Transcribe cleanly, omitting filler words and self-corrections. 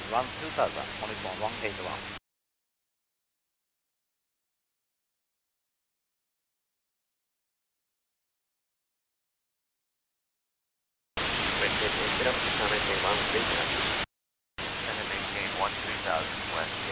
run 2000, only for 181. Get up to maintain 13000. And then maintain 13000 west.